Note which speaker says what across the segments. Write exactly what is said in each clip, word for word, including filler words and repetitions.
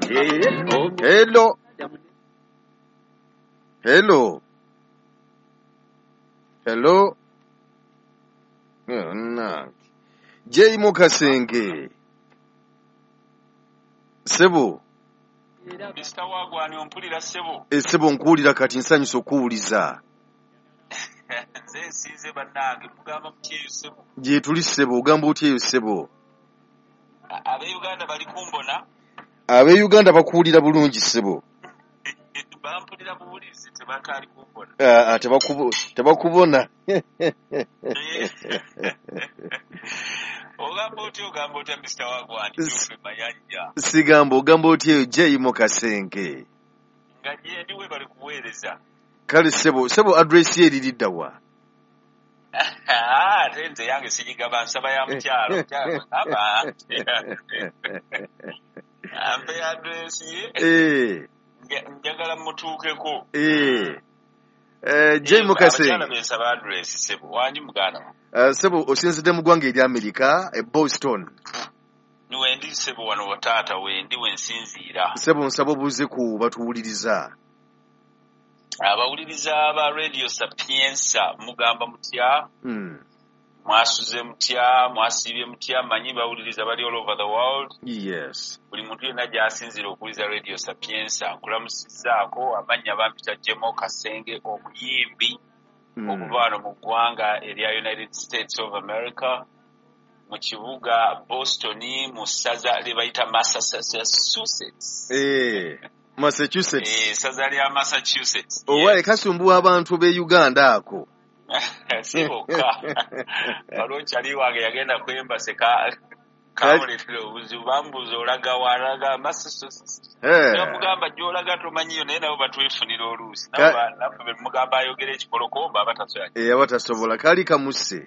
Speaker 1: Hello. Hello. Hello. Nah. J Mukasenge. Sebo.
Speaker 2: Mister Wagwani ompulira sebo.
Speaker 1: E sebo nkuulira kati nsanyusa okuwuliza.
Speaker 2: Nze nsinze bannange mugamba mutyeyo sebo.
Speaker 1: Gye tuli sebo ogamba otyeyo sebo.
Speaker 2: Abe Uganda bali kumbona.
Speaker 1: Abe Uganda bakuwulira bulungi sebo.
Speaker 2: Bampulira buwulizi tebakali kumbona.
Speaker 1: Ah, tebakubo tebakubona.
Speaker 2: Ogamba otyo ogamba otya Mister Wagwani Joffe Mayanja.
Speaker 1: Sigamba ogamba otyeyo J Mukasenge.
Speaker 2: Nga je ndiwe bali kuweereza.
Speaker 1: Kale sebo sebo address ye liridda wa.
Speaker 2: Ah, tenze yange sijigaba nsaba ya mkyalo mkyalo aba. Ampe address ye.
Speaker 1: Eh.
Speaker 2: Njagala mutuukeko.
Speaker 1: Eh. Eh J Mukasenge.
Speaker 2: Abakyala bensaba address sebo wanyi muganda.
Speaker 1: Uh, sebo osinzidde mu ggwanga erya America e Boston.
Speaker 2: Wendi sebo wano wataata wendi wensinziira.
Speaker 1: Sebo nsaba obuuze ku batuwuliriza.
Speaker 2: Abawuliriza aba Radio Sapienza mugamba mutya?
Speaker 1: Mm.
Speaker 2: Mwasuze mutya, mwasibye mutya, manyi bawuliriza bali all over the world.
Speaker 1: Yes.
Speaker 2: Buli muntu yenna gy'asinzira okuwuliriza Radio Sapienza nkulamusizaako amanya bampita J Mukasenge omuyimbi
Speaker 1: Mm.
Speaker 2: okuva wano mu ggwanga erya United States of America mu kibuga Boston mu ssaza lye bayita Massachusetts.
Speaker 1: Eh. Massachusetts.
Speaker 2: Eh, ssaza lya Massachusetts.
Speaker 1: Owaye kasumbuwa abantu be Uganda ako.
Speaker 2: Siboka. Waliwo kyali wange yagenda kwembase ka kamuletera obuzibu bambuuza olaga walaga Massachusetts.
Speaker 1: Eh.
Speaker 2: Mugamba gy'olaga tomanyiyo naye nabo batwefunira oluusi. Nabo naffe be mugamba ayogera ekikolokomba abatasobola.
Speaker 1: Eh abatasobola kali kamuse.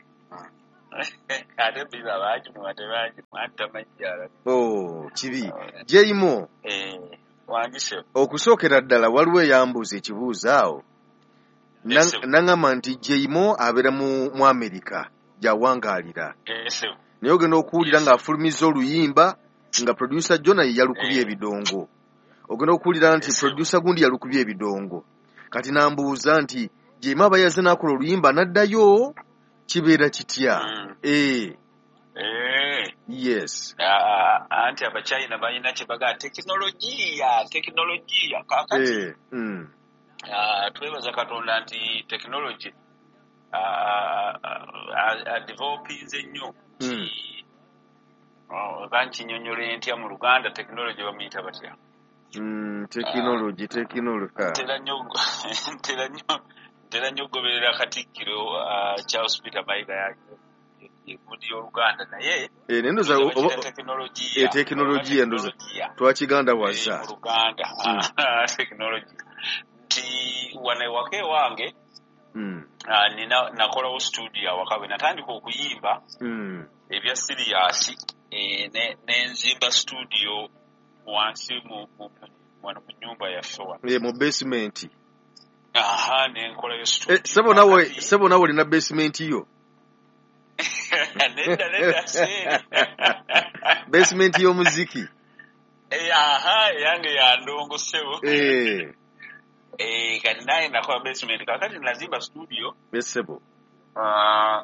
Speaker 2: Ate biba baji mu batebaji matamanjala.
Speaker 1: Oh, kibi. Jeyimo.
Speaker 2: Eh, wanjise.
Speaker 1: Okusookera ddala waliwo eyambuuza ekibuuzo awo. Nangamba nti Jeyimo abeera mu mu America gyawangaalira.
Speaker 2: Yes.
Speaker 1: Naye ogenda okuwulira ng'afulumiza oluyimba nga producer Jona ye yalukubye ebidongo. Ogenda okuwulira nti producer gundi yalukubye ebidongo. Kati nambuuza nti Jeyimo abayaze n'akola oluyimba n'addayo kibeera kitya?
Speaker 2: Mm.
Speaker 1: Eh.
Speaker 2: Eh.
Speaker 1: Yes.
Speaker 2: Ah, anti abachina balina kibaga teknologiya, teknologiya kakati.
Speaker 1: Eh. Mm.
Speaker 2: Ah, twebaza Katonda nti technology ah ah developing ennyo.
Speaker 1: Mm.
Speaker 2: Oh, banchi nyonyole ntya mu Luganda technology bamuyita batya?
Speaker 1: Mm, technology, technology.
Speaker 2: Tera nnyo tera nnyo tera nnyo goberera Katikkiro Charles Peter Mayiga yake ekudi y'Oluganda naye
Speaker 1: eh nendo za
Speaker 2: technology
Speaker 1: eh technology endo twakiganda waza
Speaker 2: mu Luganda technology ti wane wake wange
Speaker 1: mm
Speaker 2: ah nina nakola studio wakabe natandika okuyimba
Speaker 1: mm
Speaker 2: ebya serious eh ne nenzimba studio wansi mu mu nyumba ya showa
Speaker 1: eh mu basement.
Speaker 2: aha ne nkola yo studio
Speaker 1: Eh sebo nawe sebo nawe lina basement yo.
Speaker 2: Nenda nenda seri.
Speaker 1: Basement yo muziki.
Speaker 2: Eh aha yange ya ndongo sebo.
Speaker 1: Eh.
Speaker 2: Eh kati naye nakola basement kakati nazimba studio.
Speaker 1: Besebo.
Speaker 2: Ah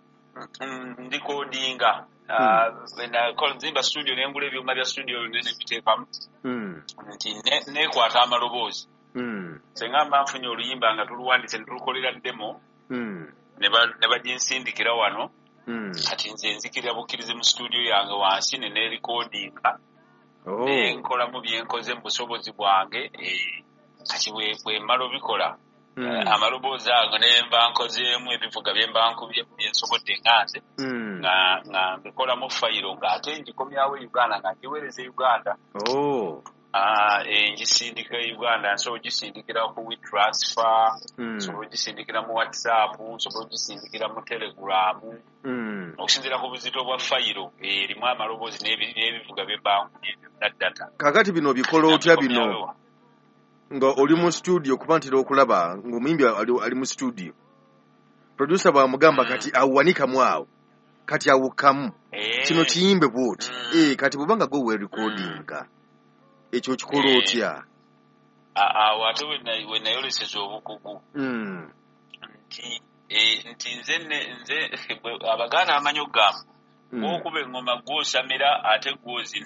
Speaker 2: ndikodinga. Ah wena kola nzimba studio nengula ebyuma bya studio nene biteekamu.
Speaker 1: Mm.
Speaker 2: Nti ne ne kwata amalobozi.
Speaker 1: Mm.
Speaker 2: Sengamba mfunye oluyimba nga tuluwandise ntulukolera demo.
Speaker 1: Mm.
Speaker 2: Neba neba jinsindikira wano.
Speaker 1: Mm.
Speaker 2: Kati nze nzikira bukirize mu studio yange wansi ne recordinga.
Speaker 1: Oh.
Speaker 2: Ne nkola mu byenkoze mu busobozi bwange eh kati bwe bwe malo bikola.
Speaker 1: Mm.
Speaker 2: Uh, amalobozi ago ne mba nkozeemu ebivuga bye mba nkubye byensobodde nganze.
Speaker 1: Mm.
Speaker 2: nga nga mbikola mu fayiro nga ate njikomyawo Uganda nga njiwereze Uganda.
Speaker 1: Oh.
Speaker 2: Ah eh njisindika Uganda nso gisindikira ku WeTransfer.
Speaker 1: Mm.
Speaker 2: So gisindikira mu WhatsApp, so gisindikira mu Telegram.
Speaker 1: Mm.
Speaker 2: Okusinzira ku buzito bwa fayiro eh limu amalobozi n'ebivuga bye banku na data.
Speaker 1: Kakati bino bikola otya bino? Nga oli mu studio kupantira okulaba ng'omuyimbi ali, ali mu studio. Producer bamugamba mm. kati awanika mwawo. Kati awukamu.
Speaker 2: Eh.
Speaker 1: Kino kiyimbe bwoti. Mm. Eh kati bubanga go we recording. Mm. ekyo kikola otya?
Speaker 2: Awo ate we nayoleseza obukugu
Speaker 1: Mm.
Speaker 2: nti nti nze nze Abaganda amanyi okugamba okuba engoma gw'osamira ate gw'ozina.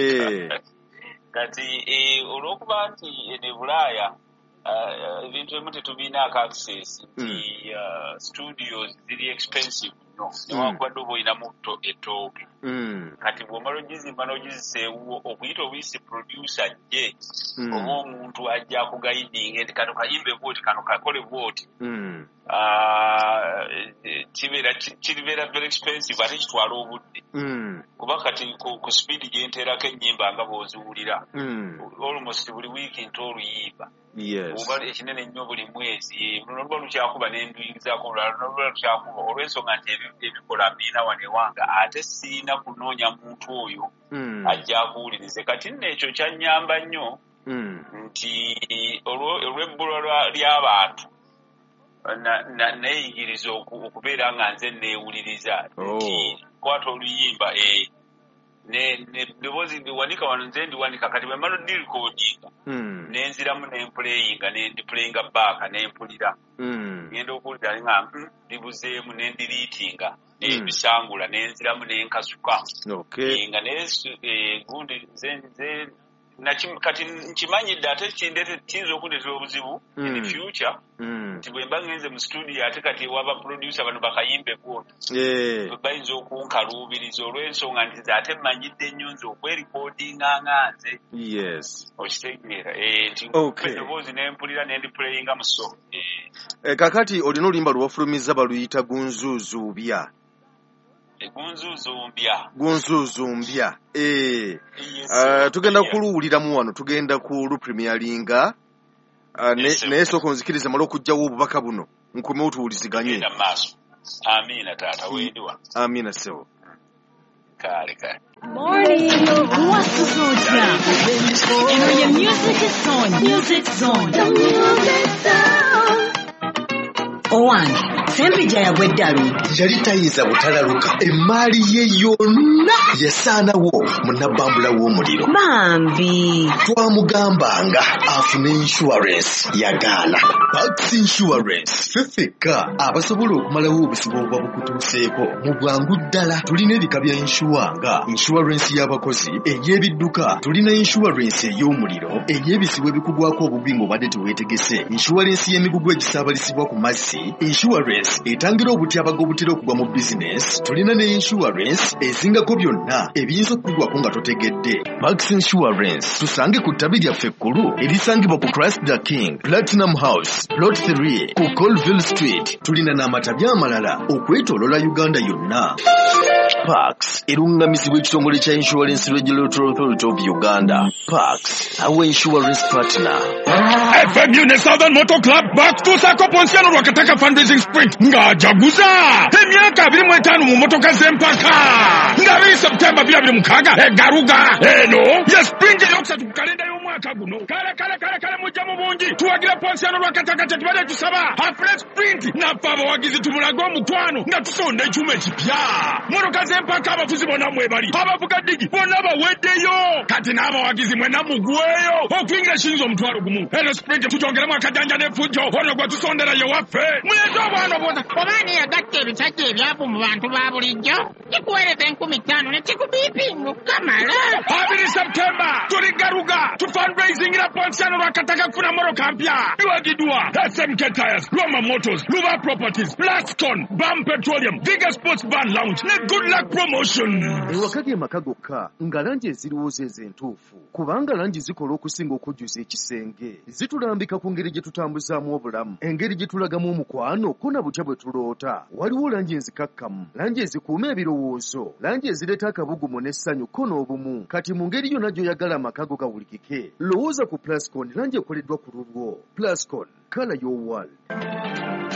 Speaker 2: Kati olw'okuba nti ne Bulaaya ebintu ebimu tetubiinaako access nti studios ziri expensive nnyo newankubadde oba olinamu ettooke. Kati bw'omala ogizimba n'ogizisa ewuwo okuyita obuyisi producer ajje oba omuntu ajja akugayidinga nti kano kayimbe bwoti kano kakole bwoti kiribeera very expensive ate kitwala obudde kuba kati ku speed gyenteerako ennyimba nga bw'oziwulira almost buli wiiki nti oluyimba oba ekinene ennyo buli mwezi noluba lukyakuba n'enduyingizaako olulala noluba lukyakuba olw'ensonga nti ebikola mbiina wano ewange ate siina kunoonya muntu oyo ajja akuwulirize. Kati nno ekyo kyannyamba nnyo nti olw'ebbula ly'abantu neeyigiriza okubeera nga nze neewuliriza nti kwata oluyimba eddoboozi ndiwanika wano nze ndiwanika kati bwe mala dirikoodinga nenziramu nempuleyinga nendipuleyinga baaka nempulira ngenda okuwulira nga ndibuzeemu nendiriitinga nebisangula nenziramu nenkasuka nga gundi nze kati nkimanyidde ate kiyinza okundeetera obuzibu in the future nti bwe mba ngenze mu studio ate kati waba producer bano bakayimbe bwoti bayinza okunkaluubiriza olw'ensonga nti ate mmanyidde nnyo nze okwerikodinga nga nze okitegeera nti eddoboozi nempulira nendipuleyinga mu so.
Speaker 1: Kakati olina oluyimba lwafulumiza baluyita gunzuuzuubya.
Speaker 2: Gunzuuzumbya.
Speaker 1: Gunzuuzumbya. Eh. Uh, tugenda kuluwuliramu wano, tugenda ku lupremieringa. Uh, naye sooka onzikirize mala okujjawo obubaka buno. Nkomewo tuwuliziganye.
Speaker 2: Amina taata weediwa.
Speaker 1: Amina sebo.
Speaker 2: Kale kale.
Speaker 3: Morning. What's the zone? You know your music is on. Music zone. The music zone. Owange, Sempija yagweddalu.
Speaker 4: Yali tayinza butalaluka. Emmaali ye yonna yasaanawo munabbambula w'omuliro.
Speaker 3: Bambi.
Speaker 4: Twamugambanga afune insurance yagaana. Pax Insurance fefeka abasobola okumalawo obusibo obuba bukutuuseeko mu bwangu ddala. Tulina ebika bya insuwanga, insurance y'abakozi, ey'ebidduka, tulina insurance ey'omuliro, ey'ebisibo ebikugwako obubi ng'obadde teweetegese, insurance y'emigugu egisaabalisibwa ku mazzi, insurance etangira obutyabaga obutera okugwa mu business, tulina ne insurance ezingako byonna ebiyinza okukugwako nga totegedde. Pax Insurance tusange ku ttabi lyaffe ekkulu erisangibwa ku Christ the King, Platinum House, Plot three ku Colville Street. Tulina n'amatabi amalala okwetoolola Uganda yonna. Pax erungamizibwa ekitongole kya Insurance Regulatory Authority of Uganda. Pax, our insurance partner.
Speaker 5: F M U ne Southern Motor Club back to Sako Ponsiano Rwakataka fundraising sprint ng'ajaguza emyaka abiri mu etaano mu motoka z'empaka ng'abiri Septemba abiri mu mukaaga egaruga eno ye sprint eyokusatu ku kalenda y'omwaka guno. Kale kale kale kale mujja mu bungi tuwagira Ponsiano Rwakataka kye tubadde tusaba afre sprint naffe abawagizi tumulaga omukwano nga tusonda ekyuma ekipya. Motoka z'empaka abafuzi bonna mwebali abavuga digi bonna baweddeyo kati n'abawagizi mwenna mugweyo okuyingira kiyinza omutwalo gumu. Eno sprint tugyongeremu akajanja n'effujjo ono gwe tusondera ye waffe muleze obwana obwota
Speaker 6: obaani yagatta ebisajja ebyavu mu bantu ba bulijjo kikuweereza enkumi ttaano ne kikubiipinga okukamala.
Speaker 5: abiri Septemba tuli garuga tu fundraisingira Ponsiano Rwakataka kufuna motoka mpya biwagiddwa S M K Tires, Roma Motors, Luba Properties, Plascon, Bam Petroleum, Giga Sports Van Lounge ne Good Luck Promotion.
Speaker 1: Ewakali amaka gokka nga langi eziriwooza ez'entuufu kubanga langi zikola okusinga okujjuza ekisenge, zitulambika ku ngeri gye tutambuzaamu obulamu, engeri gye tulagamu omukwano ko na butya bwe tuloota. Waliwo langi enzikakkamu, langi ezikuuma ebirowoozo, langi ezireeta akabugumu n'essanyu ko n'obumu. Kati mu ngeri yonna gy'oyagala amaka go gawulikike, lowooza ku Plascon, langi ekoleddwa ku lulwo. Plascon, color your world.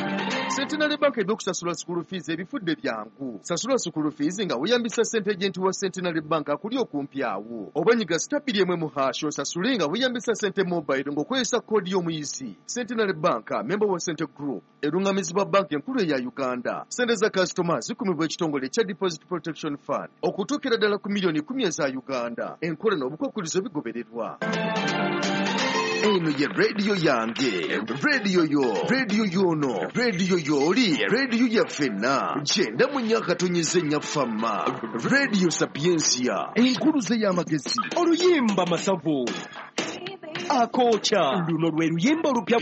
Speaker 1: Centenary Bank eby'okusasula school fees ebifudde byangu. Sasula school fees nga weeyambisa ssente agenti wa Centenary Bank akuli okumpi awo. Oba nyiga star bbiri emu mu hash osasule nga weeyambisa ssente mobile ng'okozesa koodi y'omuyizi. Centenary Bank, member wa Centre Group, erungamizibwa banka enkulu eya Uganda. Ssente za customers zikumibwa ekitongole ekya Deposit Protection Fund okutuukira ddala ku miliyoni kumi eza Uganda. Enkola n'obukwakkulizo bigobererwa. Eno ye radio yange, radio yo, radio yono, radio yoli, radio ya fena. Jenda munyaka tonyeze nyafama. Radio Sapiensia, enkuluze y'amagezi.
Speaker 7: Oluyimba masavu. Akocha luno lwe luyimba olupya